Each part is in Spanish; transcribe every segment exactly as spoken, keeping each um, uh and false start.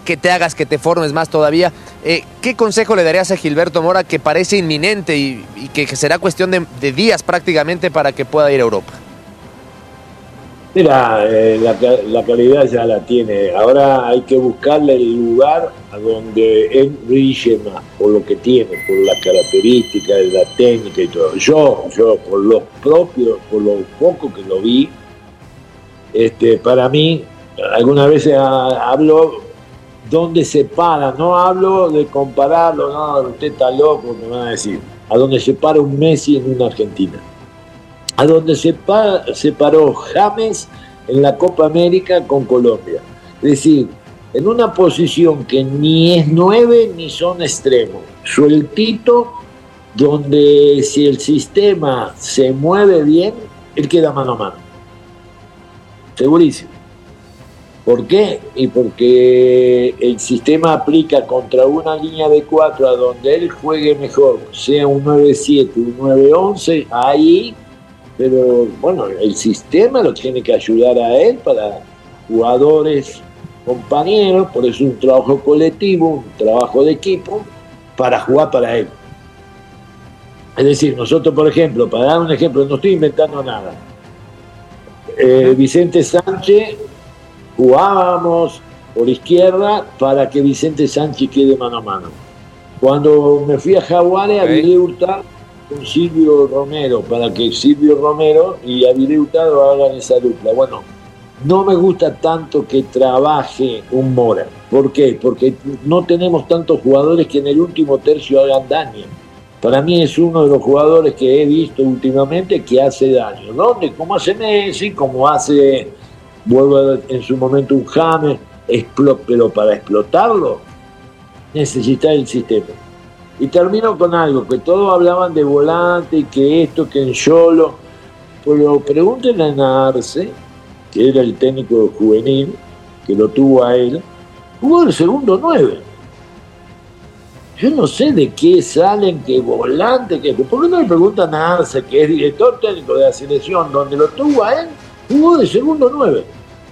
que te hagas, que te formes más todavía. Eh, ¿Qué consejo le darías a Gilberto Mora, que parece inminente y, y que, que será cuestión de, de días prácticamente para que pueda ir a Europa? Mira, eh, la, la calidad ya la tiene. Ahora hay que buscarle el lugar a donde él brille más, por lo que tiene, por las características, la técnica y todo. Yo, yo por lo propio, por lo poco que lo vi, este, para mí, algunas veces hablo donde se para, no hablo de compararlo, no, usted está loco, me van a decir, a donde se para un Messi en una Argentina, a donde se, pa, se paró James en la Copa América con Colombia. Es decir, en una posición que ni es nueve ni son extremos, sueltito, donde si el sistema se mueve bien, él queda mano a mano. Segurísimo. ¿Por qué? Y porque el sistema aplica contra una línea de cuatro a donde él juegue mejor, sea un nueve siete, un nueve once, ahí, pero bueno, el sistema lo tiene que ayudar a él para jugadores, compañeros, por eso es un trabajo colectivo, un trabajo de equipo, para jugar para él. Es decir, nosotros, por ejemplo, para dar un ejemplo, no estoy inventando nada, eh, Vicente Sánchez, jugábamos por izquierda para que Vicente Sánchez quede mano a mano. Cuando me fui a Jaguares, okay, Avilés Hurtado con Silvio Romero, para que Silvio Romero y Avilés Hurtado hagan esa dupla. Bueno, no me gusta tanto que trabaje un Mora. ¿Por qué? Porque no tenemos tantos jugadores que en el último tercio hagan daño. Para mí es uno de los jugadores que he visto últimamente que hace daño. ¿Dónde? Como hace Messi, como hace, vuelvo en su momento, un James, pero para explotarlo necesita el sistema. Y termino con algo, que todos hablaban de volante, y que esto, que en Yolo, pero pregúntenle a Naarse, que era el técnico juvenil, que lo tuvo a él, jugó el segundo nueve. Yo no sé de qué salen, qué volante, qué... ¿Por qué no le preguntan a Arce, que es director técnico de la selección, donde lo tuvo a él, jugó de segundo nueve?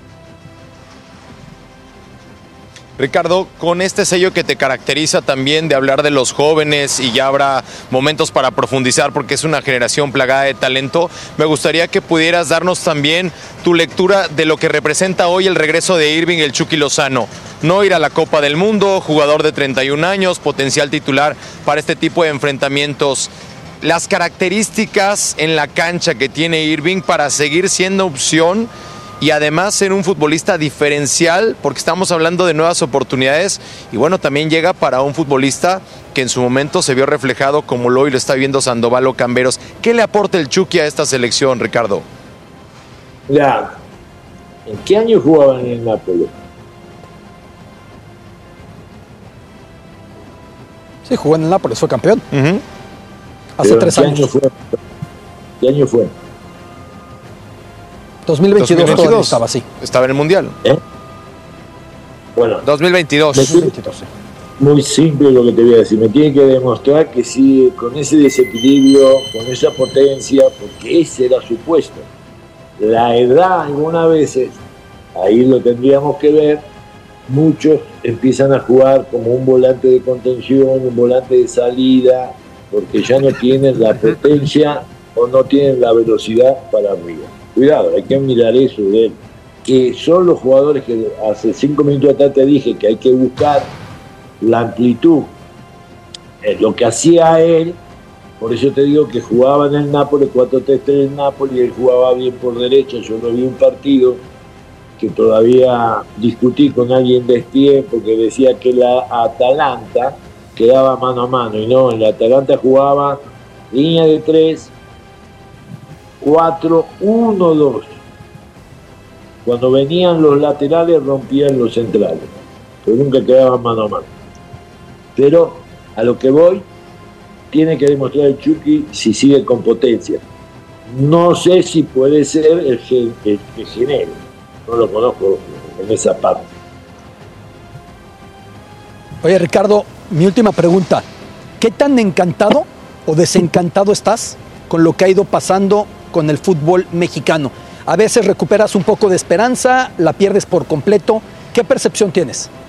Ricardo, con este sello que te caracteriza también de hablar de los jóvenes, y ya habrá momentos para profundizar porque es una generación plagada de talento, me gustaría que pudieras darnos también tu lectura de lo que representa hoy el regreso de Irving el Chucky Lozano. No ir a la Copa del Mundo, jugador de treinta y un años, potencial titular para este tipo de enfrentamientos. Las características en la cancha que tiene Irving para seguir siendo opción y además ser un futbolista diferencial, porque estamos hablando de nuevas oportunidades, y bueno, también llega para un futbolista que en su momento se vio reflejado como lo hoy lo está viendo Sandoval o Camberos. ¿Qué le aporta el Chucky a esta selección, Ricardo? Ya, ¿en qué año jugaba en el Nápoles? Sí, jugó en el Nápoles, fue campeón. Uh-huh. Hace tres ¿qué años. Año fue? ¿Qué año fue? dos mil veintidós, dos mil veintidós estaba así. Estaba en el Mundial. ¿Eh? Bueno, dos mil veintidós. dos mil veintidós, sí. Muy simple lo que te voy a decir. Me tiene que demostrar que sí, con ese desequilibrio, con esa potencia, porque ese era su puesto. La edad, algunas veces, ahí lo tendríamos que ver, muchos empiezan a jugar como un volante de contención, un volante de salida, porque ya no tienen la potencia o no tienen la velocidad para arriba. Cuidado, hay que mirar eso de él. Que son los jugadores que hace cinco minutos atrás te dije que hay que buscar la amplitud. Es lo que hacía él, por eso te digo que jugaba en el Nápoles, cuatro tres tres en Nápoles, y él jugaba bien por derecha. Yo no vi un partido que todavía discutí con alguien de Stien, porque decía que la Atalanta quedaba mano a mano, y no, en la Atalanta jugaba línea de tres, cuatro uno dos. Cuando venían los laterales rompían los centrales, pero nunca quedaban mano a mano. Pero a lo que voy, tiene que demostrar el Chucky si sigue con potencia. No sé si puede ser el que, el que genere, no lo conozco en esa parte. Oye, Ricardo, mi última pregunta. ¿Qué tan encantado o desencantado estás con lo que ha ido pasando con el fútbol mexicano? A veces recuperas un poco de esperanza, la pierdes por completo. ¿Qué percepción tienes?